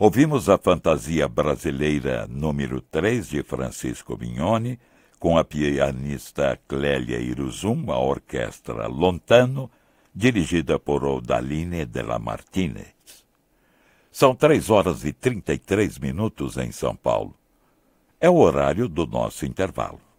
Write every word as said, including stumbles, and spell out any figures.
Ouvimos a Fantasia Brasileira número três de Francisco Mignoni, com a pianista Clélia Iruzum, a orquestra Lontano, dirigida por Odaline de la Martínez. São três horas e trinta e três minutos em São Paulo. É o horário do nosso intervalo.